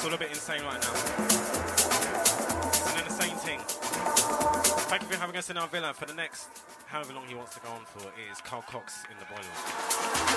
It's all a bit insane right now. And then the same thing. Thank you for having us in our villa for the next however long he wants to go on for. It is Carl Cox in the boiler room.